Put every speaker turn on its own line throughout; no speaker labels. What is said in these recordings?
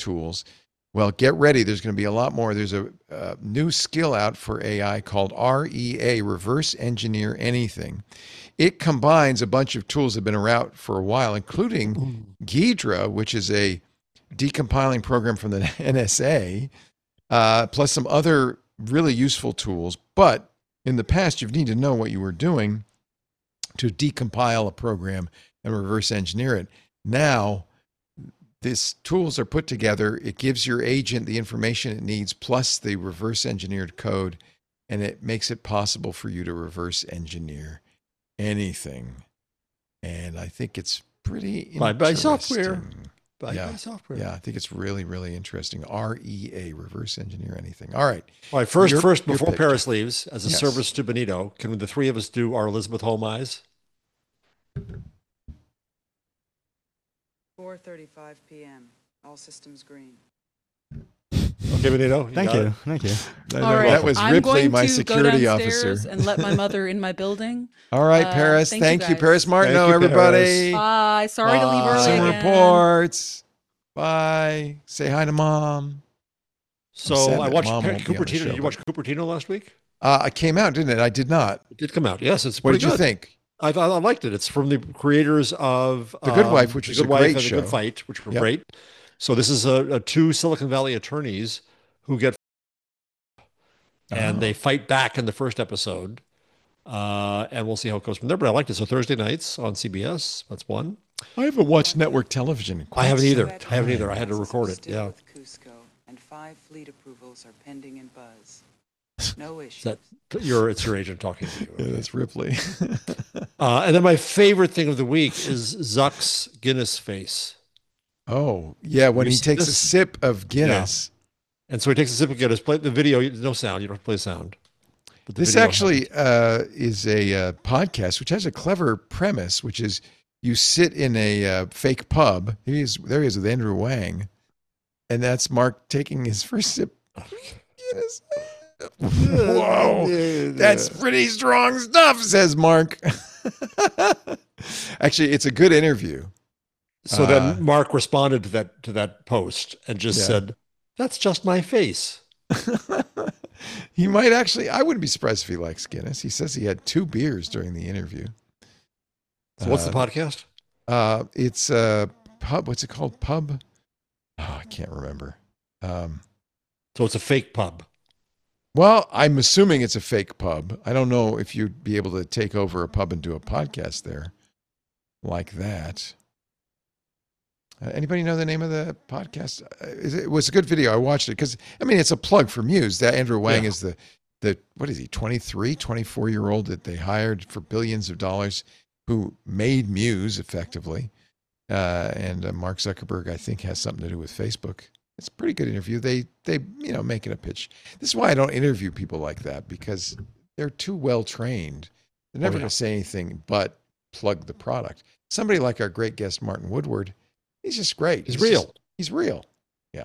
tools. Well, get ready. There's going to be a lot more. There's a new skill out for AI called REA, Reverse Engineer Anything. It combines a bunch of tools that have been around for a while, including Ghidra, which is a decompiling program from the NSA, plus some other really useful tools. But in the past, you need to know what you were doing to decompile a program and reverse engineer it. Now, these tools are put together. It gives your agent the information it needs, plus the reverse engineered code, and it makes it possible for you to reverse engineer anything. And I think it's pretty interesting.
Bye software.
Yeah.
Software.
Yeah, I think it's really, really interesting. REA, reverse engineer anything. All right.
All right. First, before
pick.
Paris leaves, as a
Yes.
service to Benito, can the three of us do our Elizabeth Holmes eyes?
4:35 p.m. All systems green.
Okay, Benito.
Thank you. Thank you.
All right. That was Ripley, my security officer.
And let my mother in my building.
All right, Paris. Thank you, Paris Martineau, everybody.
Bye. Sorry to leave early
Some
again.
reports. Bye. Say hi to Mom.
So I watched Cupertino. Did you watch Cupertino last week?
It came out, didn't it? I did not.
It did come out. Yes, it's
What
pretty
did you
good.
think?
I liked it. It's from the creators of
The Good Wife, which was a great show.
The Good Fight, which were great. So this is two Silicon Valley attorneys who get and they fight back in the first episode. And we'll see how it goes from there. But I liked it. So Thursday nights on CBS. That's one.
I haven't watched network television.
I haven't either. I had to record it. Yeah.
With Cusco, and 5 fleet approvals are pending in Buzz. No issues.
It's your agent talking to you.
Yeah, that's Ripley.
And then my favorite thing of the week is Zuck's Guinness face.
Oh, yeah, when he takes a sip of Guinness.
Yeah. And so he takes a sip of Guinness. Play the video, no sound. You don't have to play sound.
This actually is a podcast which has a clever premise, which is you sit in a fake pub. There he is with Andrew Wang. And that's Mark taking his first sip of Guinness. Whoa, that's pretty strong stuff, says Mark. Actually, it's a good interview.
So then Mark responded to that post and just said, "That's just my face."
He might actually. I wouldn't be surprised if he likes Guinness. He says he had 2 beers during the interview.
So what's the podcast?
It's a pub. What's it called? Pub? Oh, I can't remember.
So it's a fake pub.
Well, I'm assuming it's a fake pub. I don't know if you'd be able to take over a pub and do a podcast there like that. Anybody know the name of the podcast? It was a good video. I watched it because, I mean, it's a plug for Muse. That Andrew Wang is the what is he, 23, 24-year-old that they hired for billions of dollars who made Muse effectively. And Mark Zuckerberg, I think, has something to do with Facebook. It's a pretty good interview. They making a pitch. This is why I don't interview people like that, because they're too well trained. They're never going to say anything but plug the product. Somebody like our great guest Martin Woodward, he's just great.
He's real.
He's real. Yeah,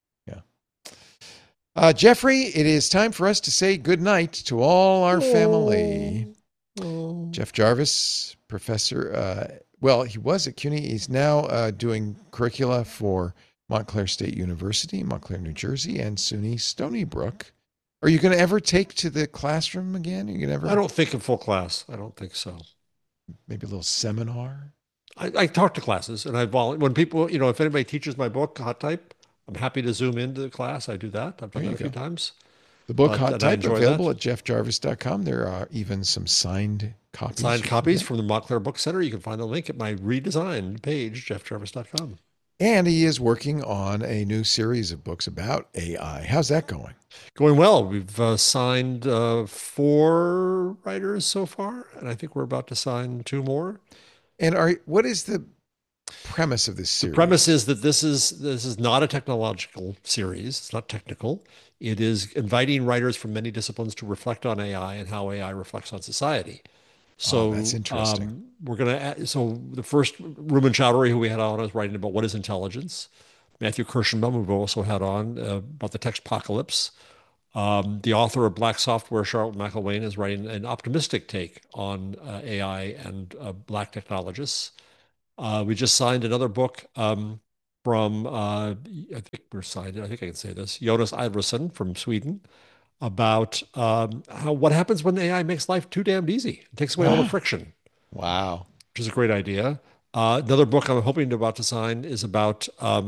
yeah. Jeffrey, it is time for us to say good night to all our family. Jeff Jarvis, professor. Well, he was at CUNY. He's now doing curricula for Montclair State University, Montclair, New Jersey, and SUNY Stony Brook. Are you going to ever take to the classroom again? Are you gonna ever?
I don't think in full class. I don't think so.
Maybe a little seminar?
I talk to classes, and I volunteer. When people, if anybody teaches my book, Hot Type, I'm happy to zoom into the class. I do that. I've done that a few times.
The book Hot Type, available at jeffjarvis.com. There are even some signed copies.
Signed copies from the Montclair Book Center. You can find the link at my redesigned page, jeffjarvis.com.
And he is working on a new series of books about AI. How's that going?
Going well. We've signed 4 writers so far, and I think we're about to sign 2 more.
And what is the premise of this series?
The premise is that this is not a technological series. It's not technical. It is inviting writers from many disciplines to reflect on AI and how AI reflects on society. So
that's interesting.
We're going to so the first, Ruben Chowdhury, who we had on, is writing about what is intelligence. Matthew Kirschenbaum, who we've also had on, about the textpocalypse. The author of Black Software, Charlotte McElwain, is writing an optimistic take on AI and Black technologists. We just signed another book from I think we're signed. I think I can say this. Jonas Iverson from Sweden about what happens when AI makes life too damned easy. It takes away all the
Ah,
friction,
wow.
which is a great idea. Another book I'm hoping about to sign is about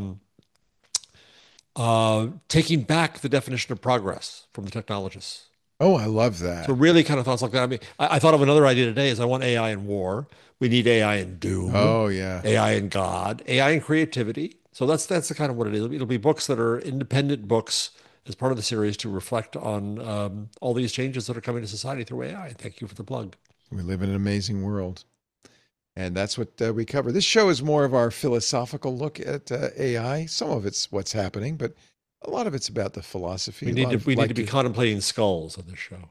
taking back the definition of progress from the technologists.
Oh, I love
So
that.
really kind of thoughts like that. I mean, I thought of another idea today is I want AI in war. We need AI in doom,
Oh, yeah.
AI in God, AI in creativity. So that's the kind of what it is. It'll be books that are independent books as part of the series to reflect on all these changes that are coming to society through AI. Thank you for the plug.
We live in an amazing world. And that's what we cover. This show is more of our philosophical look at AI. Some of it's what's happening, but a lot of it's about the philosophy.
We
A
need
lot
to
of
we need to
like
be contemplating skulls on this show.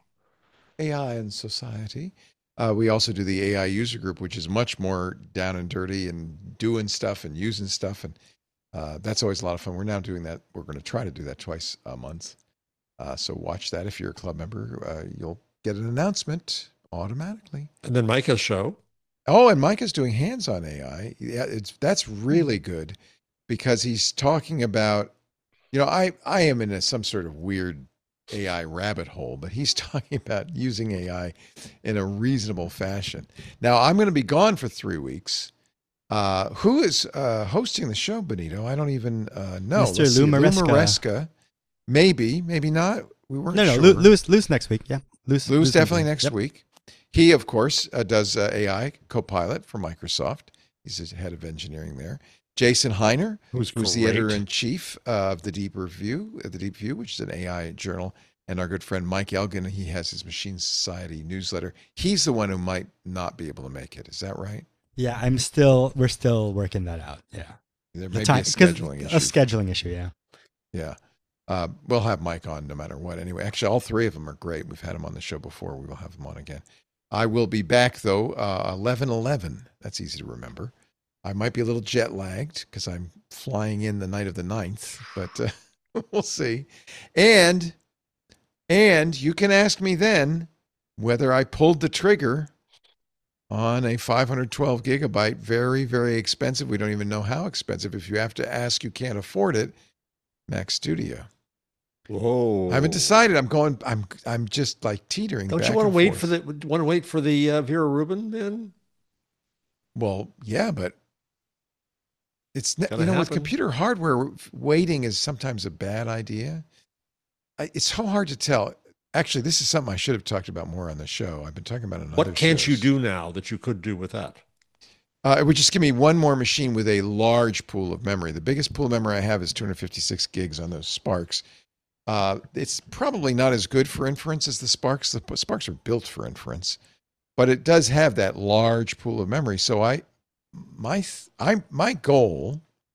AI and society. We also do the AI user group, which is much more down and dirty and doing stuff and using stuff. And that's always a lot of fun. We're now doing that. We're going to try to do that twice a month. So watch that. If you're a club member, you'll get an announcement automatically.
And then Micah's show.
Oh, and Mike is doing hands-on AI. Yeah, that's really good because he's talking about, I am in some sort of weird AI rabbit hole, but he's talking about using AI in a reasonable fashion. Now, I'm going to be gone for 3 weeks. Who is hosting the show, Benito? I don't even know.
Mr. Lou Maresca.
Maresca. Maybe not. We weren't
No,
sure.
Lou's next week. Yeah,
Lou's
Lou's
definitely
next
next week. He, of course, does AI Copilot for Microsoft. He's the head of engineering there. Jason Heiner, who's the editor-in-chief of the Deep View, which is an AI journal, and our good friend Mike Elgin. He has his Machine Society newsletter. He's the one who might not be able to make it. Is that right?
Yeah, we're still working that out. Yeah.
There may be a scheduling issue.
A scheduling issue, yeah.
Yeah. We'll have Mike on no matter what. Anyway, actually, all three of them are great. We've had him on the show before. We will have him on again. I will be back, though, 11/11. That's easy to remember. I might be a little jet lagged because I'm flying in the night of the 9th, but we'll see. And you can ask me then whether I pulled the trigger on a 512 gigabyte, very, very expensive. We don't even know how expensive. If you have to ask, you can't afford it. Mac Studio.
Whoa!
I haven't decided. I'm just like teetering.
Don't you want to wait for the Vera Rubin, man?
Well, yeah, but it's
happen.
with computer hardware, waiting is sometimes a bad idea. It's so hard to tell. Actually, this is something I should have talked about more on the show. I've been talking about it on
What can't you do now that you could do with that?
It would just give me one more machine with a large pool of memory. The biggest pool of memory I have is 256 gigs on those Sparks. It's probably not as good for inference as the Sparks. The Sparks are built for inference, but it does have that large pool of memory. So my goal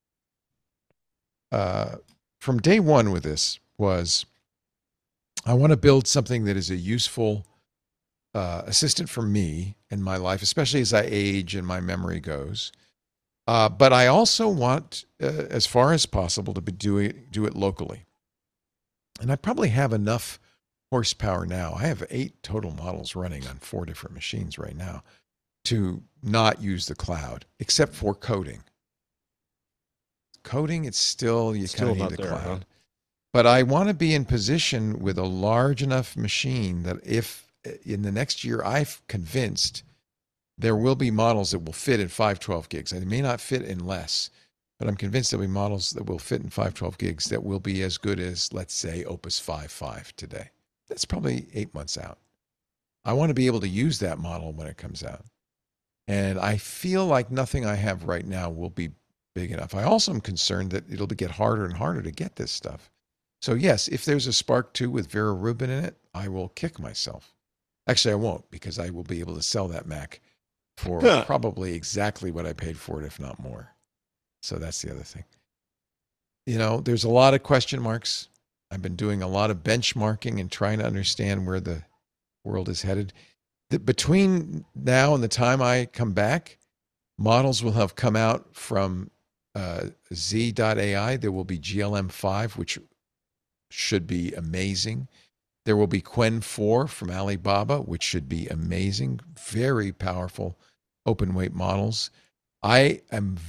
from day one with this was I want to build something that is a useful assistant for me in my life, especially as I age and my memory goes. But I also want, as far as possible, to do it locally. And I probably have enough horsepower now. I have 8 total models running on 4 different machines right now to not use the cloud, except for coding. Coding, it's still, you kind of need the cloud. Huh? But I want to be in position with a large enough machine that if in the next year I've convinced there will be models that will fit in 512 gigs. They may not fit in less, but I'm convinced there'll be models that will fit in 512 gigs that will be as good as, let's say, Opus 5.5 today. That's probably 8 months out. I want to be able to use that model when it comes out. And I feel like nothing I have right now will be big enough. I also am concerned that it'll get harder and harder to get this stuff. So yes, if there's a Spark 2 with Vera Rubin in it, I will kick myself. Actually, I won't, because I will be able to sell that Mac for probably exactly what I paid for it, if not more. So that's the other thing. There's a lot of question marks. I've been doing a lot of benchmarking and trying to understand where the world is headed. Between now and the time I come back, models will have come out from Z.AI. There will be GLM5, which should be amazing. There will be Qwen 4 from Alibaba, which should be amazing. Very powerful open weight models. I am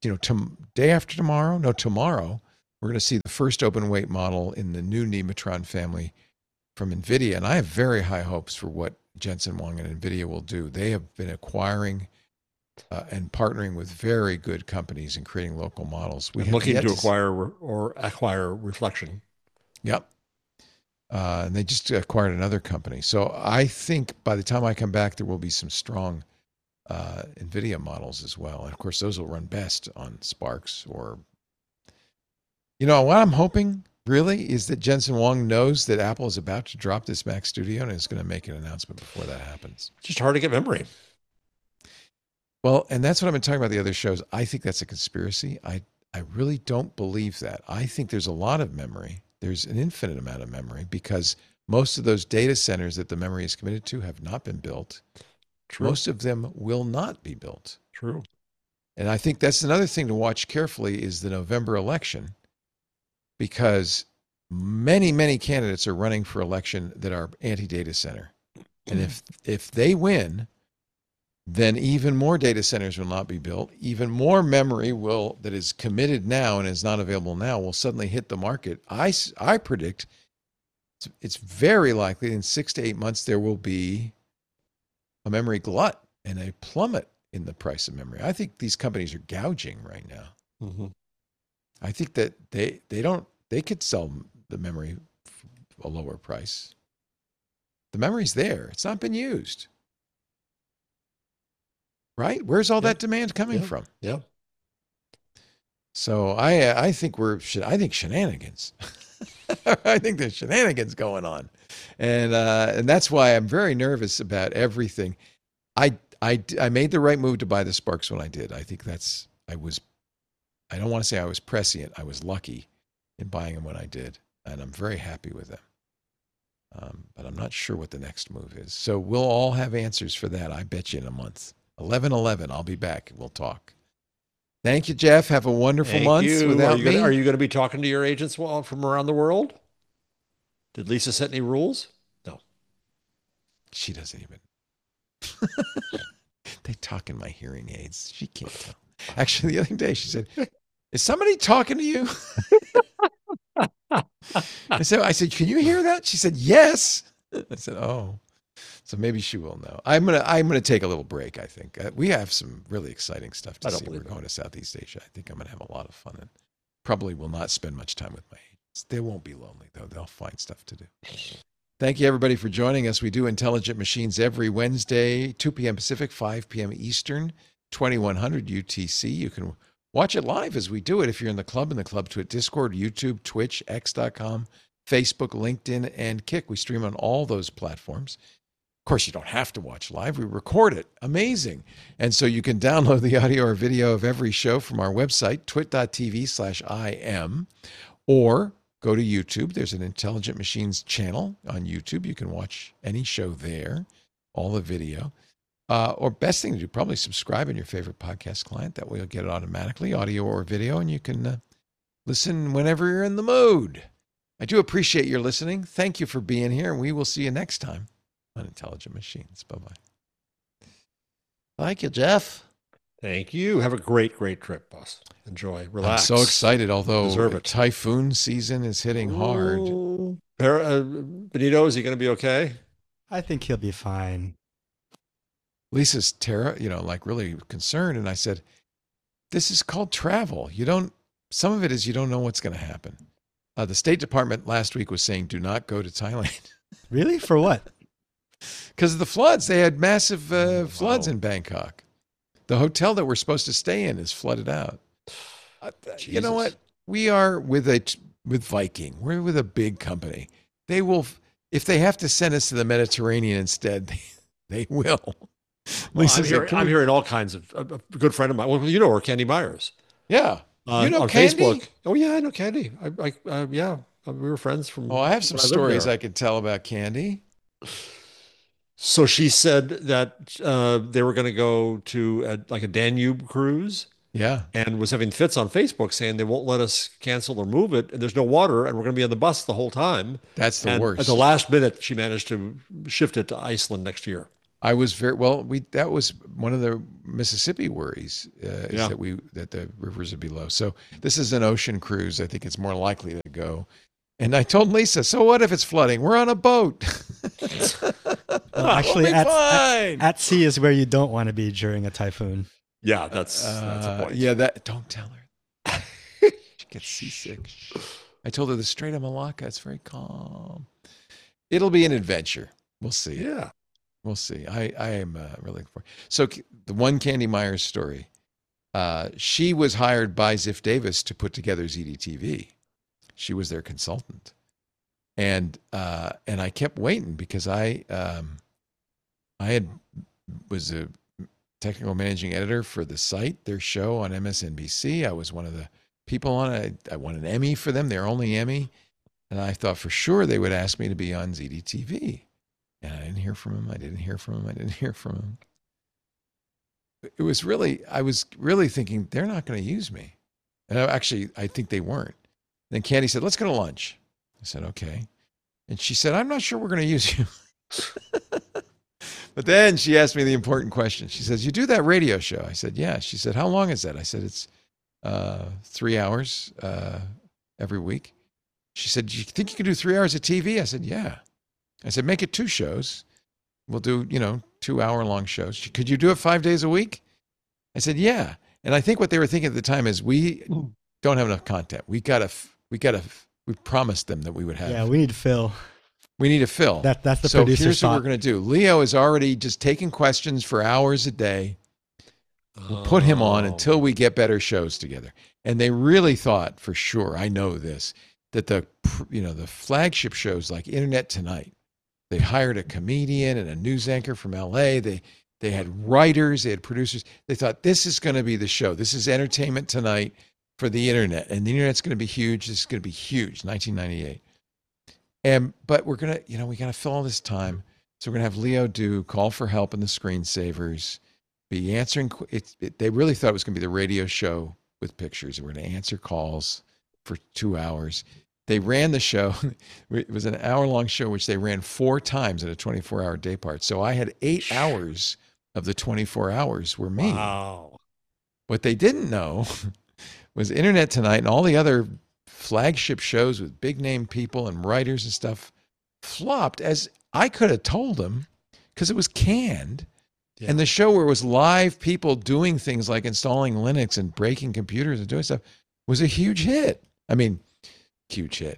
day after tomorrow, no, tomorrow, we're going to see the first open weight model in the new Nematron family from NVIDIA. And I have very high hopes for what Jensen Huang and NVIDIA will do. They have been acquiring and partnering with very good companies and creating local models.
We looking to acquire Reflection.
Yep. And they just acquired another company. So I think by the time I come back, there will be some strong NVIDIA models as well. And of course, those will run best on Sparks or, what I'm hoping really is that Jensen Huang knows that Apple is about to drop this Mac Studio and is going to make an announcement before that happens.
It's just hard to get memory.
Well, and that's what I've been talking about the other shows. I think that's a conspiracy. I really don't believe that. I think there's a lot of memory. There's an infinite amount of memory because most of those data centers that the memory is committed to have not been built.
True.
Most of them will not be built.
True.
And I think that's another thing to watch carefully is the November election, because many, many candidates are running for election that are anti-data center. And if they win, then even more data centers will not be built. Even more memory that is committed now and is not available now will suddenly hit the market. I predict it's very likely in 6 to 8 months there will be a memory glut and a plummet in the price of memory. I think these companies are gouging right now.
Mm-hmm.
I think that they could sell the memory for a lower price. The memory's there. It's not been used. Right? Where's all that demand coming from?
Yeah.
So I think I think shenanigans. I think there's shenanigans going on. And that's why I'm very nervous about everything. I made the right move to buy the Sparks when I did. I think I don't want to say I was prescient. I was lucky in buying them when I did. And I'm very happy with them. But I'm not sure what the next move is. So we'll all have answers for that, I bet you, in a month. 11/11, I'll be back. We'll talk. Thank you, Jeff. Have a wonderful month without me.
Are you going to be talking to your agents from around the world? Did Lisa set any rules? No.
She doesn't even. They talk in my hearing aids. She can't tell. Actually, the other day she said, "Is somebody talking to you?" I said, "Can you hear that?" She said, "Yes." I said, "Oh." So maybe she will know. I'm gonna take a little break. I think we have some really exciting stuff to see. We're going to Southeast Asia. I think I'm gonna have a lot of fun and probably will not spend much time with my agents. They won't be lonely though. They'll find stuff to do. Thank you everybody for joining us. We do Intelligent Machines every Wednesday, 2 p.m. Pacific, 5 p.m. Eastern, 2100 UTC. You can watch it live as we do it if you're in the Club to it Discord, YouTube, Twitch, X.com, Facebook, LinkedIn, and Kick. We stream on all those platforms. Of course, you don't have to watch live. We record it. Amazing. And so you can download the audio or video of every show from our website, twit.tv/IM, or go to YouTube. There's an Intelligent Machines channel on YouTube. You can watch any show there, all the video. Or best thing to do, probably subscribe in your favorite podcast client. That way you'll get it automatically, audio or video, and you can listen whenever you're in the mood. I do appreciate your listening. Thank you for being here, and we will see you next time on Intelligent Machines. Bye-bye. Thank you, Jeff.
Thank you. Have a great, great trip, boss. Enjoy. Relax.
I'm so excited, although
it.
typhoon season is hitting hard.
Benito, is he going to be okay?
I think he'll be fine.
Lisa's really concerned. And I said, this is called travel. Some of it is you don't know what's going to happen. The State Department last week was saying, do not go to Thailand.
Really? For what?
Because of the floods. They had massive floods in Bangkok. The hotel that we're supposed to stay in is flooded out. You know what? We are with Viking. We're with a big company. They will, if they have to send us to the Mediterranean instead, they will.
Well, I'm hearing all kinds of a good friend of mine. Well, you know her, Candy Myers.
Yeah.
On
Candy?
Facebook. Oh, yeah, I know Candy. Yeah, we were friends from.
Oh, I have some stories I could tell about Candy.
So she said that they were going to go to a Danube cruise.
Yeah.
And was having fits on Facebook saying they won't let us cancel or move it. And there's no water. And we're going to be on the bus the whole time.
That's the worst.
At the last minute, she managed to shift it to Iceland next year.
I was very well. That was one of the Mississippi worries is
Yeah.
that the rivers would be low. So this is an ocean cruise. I think it's more likely to go. And I told Lisa, so what if it's flooding? We're on a boat.
Well, actually,
We'll be fine.
at sea is where you don't want to be during a typhoon.
Yeah, that's a point.
Yeah, don't tell her. She gets seasick. I told her the Strait of Malacca. It's very calm. It'll be an adventure. We'll see.
Yeah.
We'll see. I am really looking forward. So the one Candy Myers story, she was hired by Ziff Davis to put together ZDTV. She was their consultant, and I kept waiting because I was a technical managing editor for the site, their show on MSNBC. I was one of the people on it. I won an Emmy for them, their only Emmy, and I thought for sure they would ask me to be on ZDTV. And I didn't hear from him. I didn't hear from him. I was really thinking they're not going to use me. And I think they weren't. Then Candy said, let's go to lunch. I said, okay. And she said, I'm not sure we're going to use you. But then she asked me the important question. She says, you do that radio show? I said, yeah. She said, how long is that? I said, it's 3 hours every week. She said, do you think you could do 3 hours of TV? I said, yeah. I said, make it 2 shows. We'll do, 2-hour-long shows. Could you do it 5 days a week? I said, yeah. And I think what they were thinking at the time is we don't have enough content. We promised them that we would have.
Yeah, we need Phil.
We need to fill.
That's the
so
producer's
here's what
thought.
we're going to do. Leo is already just taking questions for hours a day. We'll put him on until we get better shows together. And they really thought, for sure, I know this, that the flagship shows like Internet Tonight, they hired a comedian and a news anchor from LA. They had writers, they had producers. They thought this is going to be the show. This is Entertainment Tonight for the internet, and the internet's going to be huge. This is going to be huge. 1998. But we're gonna, we got to fill all this time. So we're gonna have Leo do Call for Help and the Screensavers, be answering. They really thought it was gonna be the radio show with pictures. We're gonna answer calls for 2 hours. They ran the show. It was an hour-long show, which they ran 4 times in a 24-hour day part. So I had 8 hours of the 24 hours were me.
Wow.
What they didn't know was Internet Tonight and all the other flagship shows with big name people and writers and stuff flopped, as I could have told them, because it was canned. Yeah. And the show where it was live people doing things like installing Linux and breaking computers and doing stuff was a huge hit. I mean, huge hit.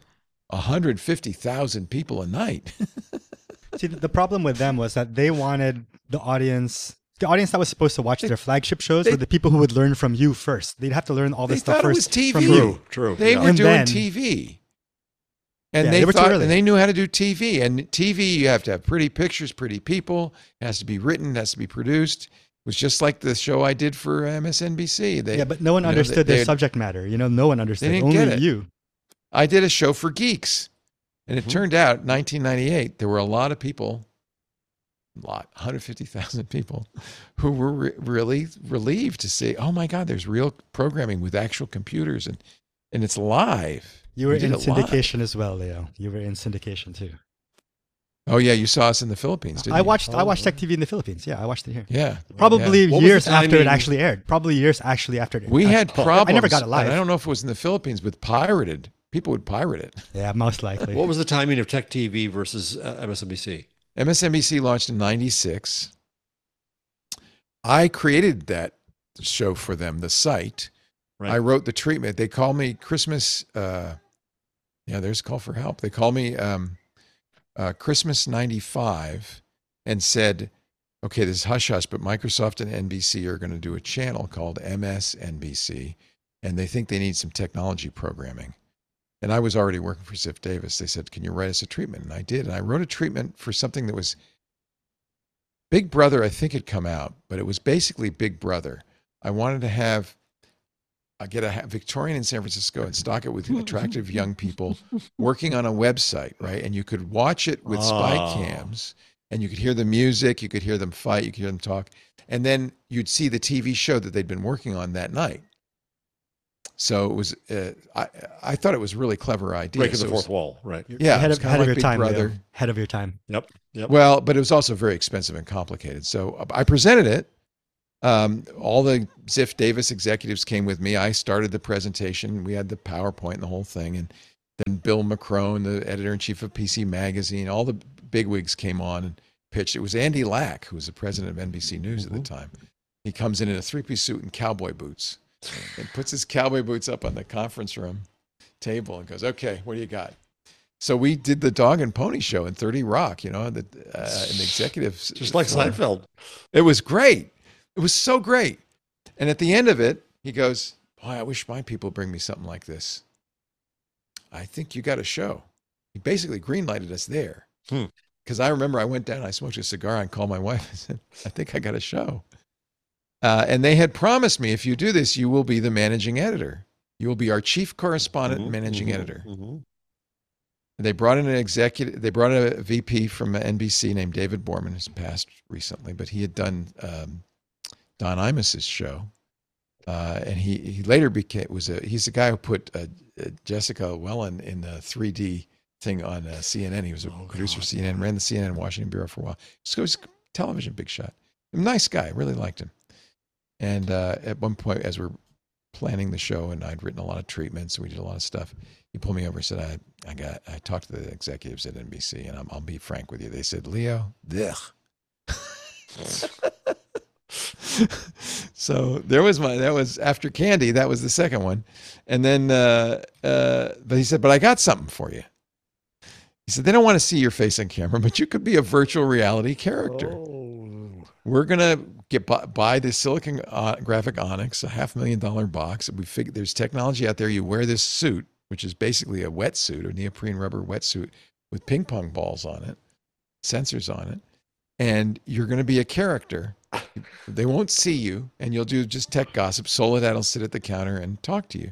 150,000 people a night.
See, the problem with them was that they wanted the audience that was supposed to watch their flagship shows were the people who would learn from you first. They'd have to learn all this stuff first.
They thought
from
it was TV.
you.
True.
They were doing TV. And they thought, and they knew how to do TV. And TV, you have to have pretty pictures, pretty people. It has to be written, it has to be produced. It was just like the show I did for MSNBC.
But no one understood their subject matter. No one understood.
They didn't
Only
get it.
you.
I did a show for geeks. And it turned out, 1998, there were a lot of people, 150,000 people, who were really relieved to see, oh my God, there's real programming with actual computers and it's live.
You were in syndication as well, Leo. You were in syndication too.
Oh yeah, you saw us in the Philippines, didn't
I
you?
watched Tech TV in the Philippines. Yeah, I watched it here.
Yeah.
Probably
Yeah.
years after it actually aired. Probably years actually after it aired.
We had problems.
I never got it live.
I don't know if it was in the Philippines, but pirated. People would pirate it.
Yeah, most likely.
What was the timing of Tech TV versus MSNBC?
MSNBC launched in 96. I created that show for them, the site.
Right.
I wrote the treatment. They call me Christmas. There's Call for Help. They call me Christmas 95 and said, okay, this is hush hush, but Microsoft and NBC are going to do a channel called MSNBC, and they think they need some technology programming. And I was already working for Ziff Davis. They said, can you write us a treatment? And I did. And I wrote a treatment for something that was Big Brother, I think had come out, but it was basically Big Brother. I wanted to get a Victorian in San Francisco and stock it with attractive young people working on a website, right? And you could watch it with spy cams, and you could hear the music, you could hear them fight, you could hear them talk, and then you'd see the TV show that they'd been working on that night. So it was. I thought it was a really clever idea.
Breaking
So
the
it was-
fourth wall, right?
Yeah,
Ahead
it was
of,
kinda
ahead
like
of your
Big
time,
Brother.
Leo. Ahead of your time.
Yep. Yep.
Well, but it was also very expensive and complicated. So I presented it. All the Ziff Davis executives came with me. I started the presentation. We had the PowerPoint and the whole thing. And then Bill McCrone, the editor-in-chief of PC Magazine, all the bigwigs came on and pitched. It was Andy Lack, who was the president of NBC News at the time. He comes in a three-piece suit and cowboy boots and puts his cowboy boots up on the conference room table and goes, okay, what do you got? So we did the Dog and Pony show in 30 Rock, in the executives.
Just like
forum.
Seinfeld.
It was great. It was so great. And at the end of it, he goes, boy, I wish my people bring me something like this. I think you got a show. He basically greenlighted us there. Because I remember I went down, I smoked a cigar and called my wife. I said, I think I got a show. And they had promised me, if you do this, you will be the managing editor. You will be our chief correspondent and managing editor. They brought in an executive. They brought in a VP from NBC named David Borman, who's passed recently, but he had done Don Imus's show, and he later he's the guy who put Jessica Wellen in the 3D thing on CNN. He was a producer of CNN, ran the CNN Washington bureau for a while. So he was a television big shot. A nice guy, really liked him. And at one point, as we're planning the show, and I'd written a lot of treatments, and we did a lot of stuff, he pulled me over and said, I talked to the executives at NBC, and I'll be frank with you. They said, Leo, ugh. So that was after Candy. That was the second one. And then, but he said, but I got something for you. He said, they don't want to see your face on camera, but you could be a virtual reality character. We're going to buy this Silicon Graphic Onyx, a $500,000 box. We figured there's technology out there. You wear this suit, which is basically a wetsuit or neoprene rubber wetsuit with ping pong balls on it, sensors on it. And you're going to be a character. They won't see you, and you'll do just tech gossip. Soledad will sit at the counter and talk to you.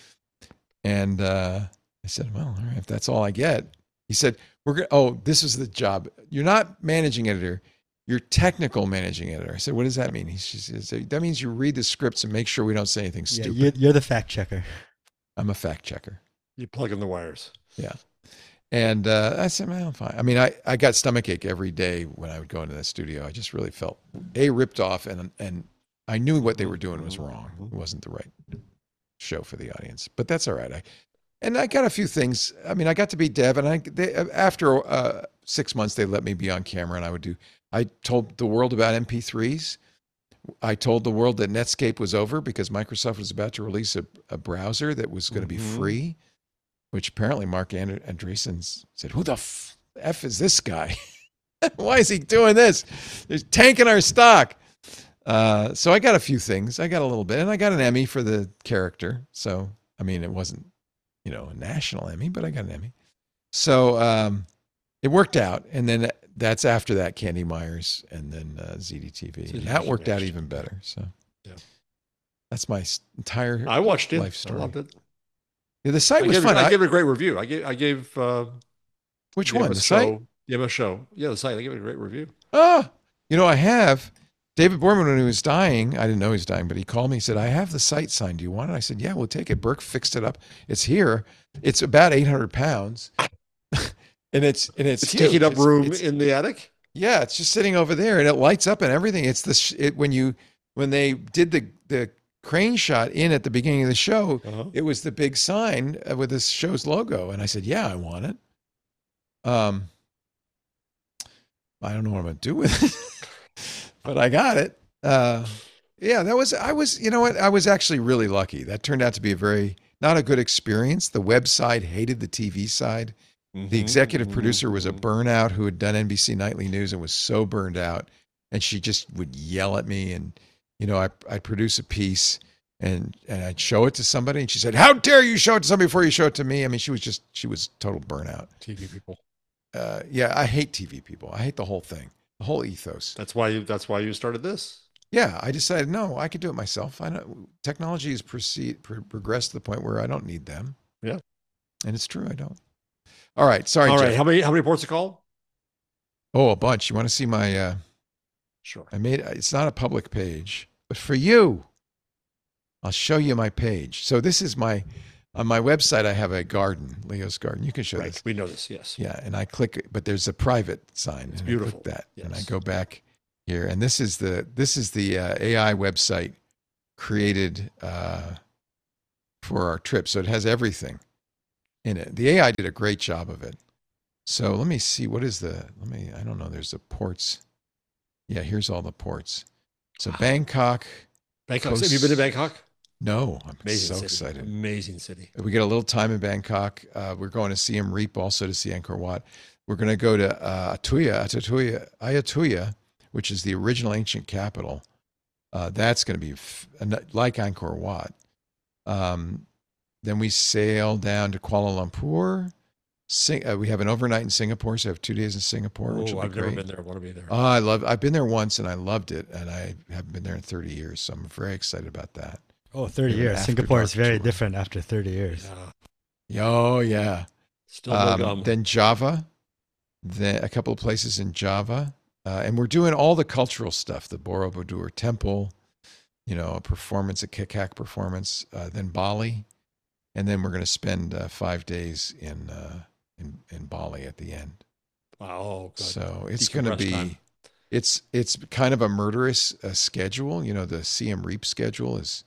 And I said, well, all right, if that's all I get. He said, this is the job. You're not managing editor. You're technical managing editor. I said, what does that mean? He said, that means you read the scripts and make sure we don't say anything stupid.
Yeah, you're the fact checker.
I'm a fact checker.
You plug in the wires.
Yeah. And I said, man, I'm fine. I mean, I got stomachache every day when I would go into that studio. I just really felt ripped off, and I knew what they were doing was wrong. It wasn't the right show for the audience, but that's all right. I got a few things. I mean, I got to be Dev, and after 6 months, they let me be on camera, and I told the world about MP3s. I told the world that Netscape was over because Microsoft was about to release a browser that was going to be free, which apparently Mark Andreessen said, who the F is this guy? Why is he doing this? He's tanking our stock. So I got a few things. I got a little bit, and I got an Emmy for the character. So, I mean, it wasn't, a national Emmy, but I got an Emmy. So it worked out. And then that's after that, Candy Myers, and then ZDTV. And that worked out even better. So that's my entire
I watched it.
life story.
I loved it.
Yeah, the site was fun.
I gave it a great review. I gave
which one? The site?
The MS show. Yeah, the site. I gave it a great review.
Oh, I have. David Borman, when he was dying, I didn't know he was dying, but he called me. He said, I have the site signed. Do you want it? I said, yeah, we'll take it. Burke fixed it up. It's here. It's about 800 pounds. and it's
taking up room in the attic?
Yeah, it's just sitting over there, and it lights up and everything. It's when they did the crane shot in at the beginning of the show, it was the big sign with this show's logo. And I said, yeah, I want it. I don't know what I'm going to do with it, but I got it. I was actually really lucky. That turned out to be not a good experience. The website hated the TV side. The executive producer was a burnout who had done NBC Nightly News and was so burned out. And she just would yell at me. And, I'd produce a piece and I'd show it to somebody. And she said, how dare you show it to somebody before you show it to me? I mean, she was total burnout.
TV people.
Yeah, I hate TV people. I hate the whole thing, the whole ethos.
That's why you started this.
Yeah, I decided, no, I could do it myself. I know technology has progressed to the point where I don't need them.
Yeah.
And it's true, I don't. All right, sorry,
All right,
Jeff.
how many ports of call?
Oh, a bunch. You want to see my
Sure.
it's not a public page, but for you, I'll show you my page. So this is on my website, I have a garden, Leo's garden. You can show
Right.
this.
We know this. Yes.
Yeah, and I click it, but there's a private sign.
It's
and
beautiful.
I click that, and I
Yes.
go back here, and this is the AI website created for our trip. So it has everything in it. The AI did a great job of it. So let me see. What is I don't know. There's the ports. Yeah, here's all the ports. So Bangkok.
Bangkok. Have you been to Bangkok?
No, I'm
Amazing
so
city.
excited.
Amazing city.
We get a little time in Bangkok. We're going to Siem Reap, also to see Angkor Wat. We're going to go to Ayutthaya, which is the original ancient capital. That's going to be like Angkor Wat. Then we sail down to Kuala Lumpur. We have an overnight in Singapore, so I have 2 days in Singapore, which will be
I've never
great.
been there. I want to be there.
I've been there once and I loved it, and I haven't been there in 30 years, so I'm very excited about that.
Oh, 30
Maybe
years.
after
Singapore is
dark
very
tour.
different after 30 years.
Yeah.
Oh yeah.
Still no gum.
Then Java, then a couple of places in Java, and we're doing all the cultural stuff. The Borobudur Temple, a performance, a Kekak performance. Then Bali, and then we're going to spend 5 days in Bali at the end.
Wow. Oh, good.
So it's going to
Decompress
be,
time.
it's kind of a murderous schedule. The Siem Reap schedule is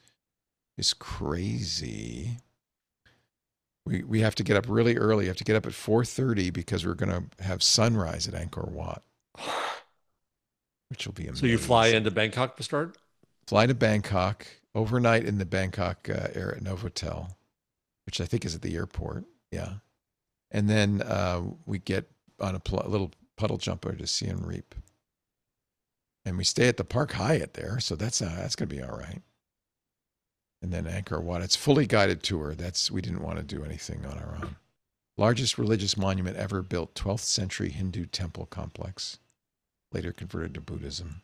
crazy. We have to get up really early. You have to get up at 4:30 because we're going to have sunrise at Angkor Wat, which will be amazing.
So you fly into Bangkok to start?
Fly to Bangkok, overnight in the Bangkok Novotel, which I think is at the airport. Yeah. And then we get on a little puddle jumper to Siem Reap. And we stay at the Park Hyatt there, so that's going to be all right. And then Angkor Wat. It's fully guided tour. We didn't want to do anything on our own. Largest religious monument ever built, 12th century Hindu temple complex, later converted to Buddhism.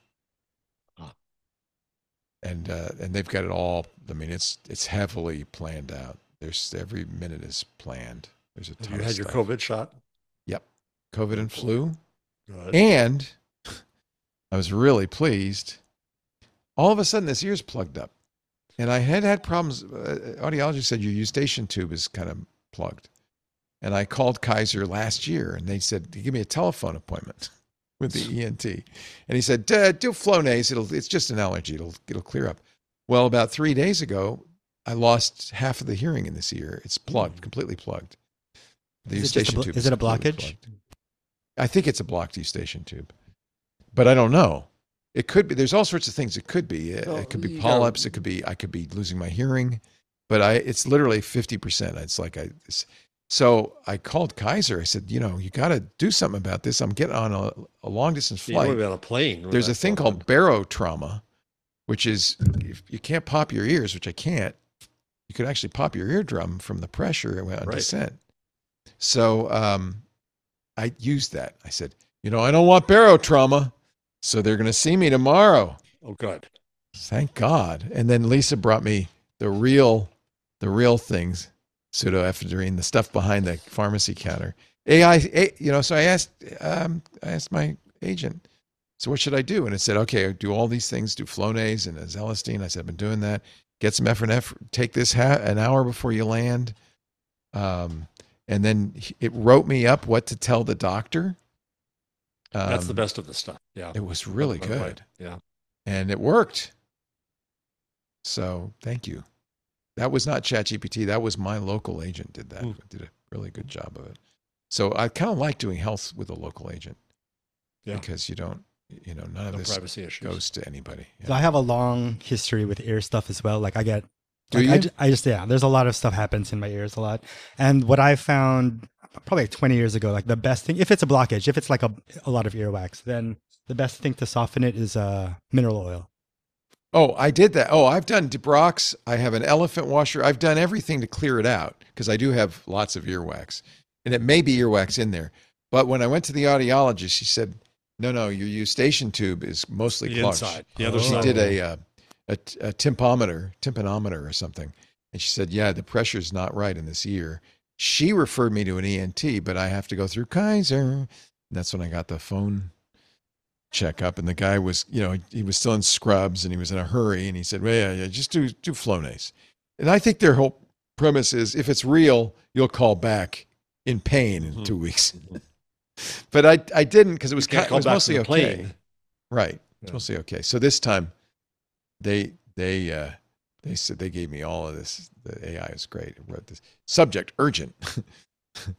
And they've got it all. I mean, it's heavily planned out. Every minute is planned. There's a ton
Have you
of
had your
stuff.
COVID shot?
Yep. COVID and flu.
Good.
And I was really pleased. All of a sudden, this ear's plugged up. And I had problems. Audiologist said your eustachian tube is kind of plugged. And I called Kaiser last year, and they said, give me a telephone appointment with the ENT. And he said, do Flonase. It's just an allergy. It'll clear up. Well, about 3 days ago, I lost half of the hearing in this ear. It's plugged, completely plugged. The eustachian tube
is it a
completely
blockage?
plugged. I think it's a blocked eustachian tube, but I don't know. It could be. There's all sorts of things. It could be. It could be polyps. It could be. I could be losing my hearing, but it's literally 50%. It's like So I called Kaiser. I said, you got to do something about this. I'm getting on a long distance
You
flight.
don't be on a plane.
There's a thing called barotrauma, which is if you can't pop your ears, which I can't. You could actually pop your eardrum from the pressure on descent. So I used that. I said, I don't want barotrauma. So they're going to see me tomorrow.
Oh, good.
Thank God. And then Lisa brought me the real things, pseudoephedrine, the stuff behind the pharmacy counter. So I asked my agent, so what should I do? And it said, okay, do all these things, do Flonase and Azelastine. I said, I've been doing that. Get some Epinephrine, take this an hour before you land. And then it wrote me up what to tell the doctor.
That's the best of the stuff. Yeah.
It was really good.
Right. Yeah.
And it worked. So thank you. That was not ChatGPT. That was my local agent did that. Did a really good job of it. So I kind of like doing health with a local agent.
Yeah.
Because you don't, none of
No
this
privacy issues.
goes to anybody.
So I have a long history with ear stuff as well. Like I get,
Do you?
there's a lot of stuff happens in my ears a lot. And what I found probably like 20 years ago, like the best thing, if it's a blockage, if it's like a lot of earwax, then the best thing to soften it is mineral oil.
Oh, I did that. Oh, I've done Debrox. I have an elephant washer. I've done everything to clear it out because I do have lots of earwax. And it may be earwax in there. But when I went to the audiologist, she said, no, your eustachian tube is mostly
The
clogged.
inside. The other
She
side.
did a tympanometer or something. And she said, yeah, the pressure's not right in this ear. She referred me to an ENT, but I have to go through Kaiser. And that's when I got the phone checkup, and the guy was, he was still in scrubs and he was in a hurry, and he said, well, yeah, just do Flonase. And I think their whole premise is, if it's real, you'll call back in pain in 2 weeks. But I didn't, because it was mostly okay. Right. It's mostly okay. So this time they said, they gave me all of this. The AI is great. I wrote this subject urgent.